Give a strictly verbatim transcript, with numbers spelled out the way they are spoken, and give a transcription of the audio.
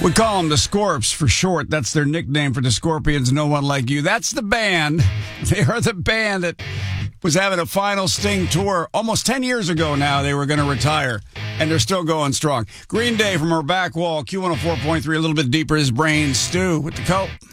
We call them the Scorps for short. That's their nickname for the Scorpions, No One Like You. That's the band. They are the band that was having a final Sting tour almost ten years ago now. They were going to retire, and they're still going strong. Green Day from our back wall, Q one oh four point three, a little bit deeper. His brain, Stu with the coat.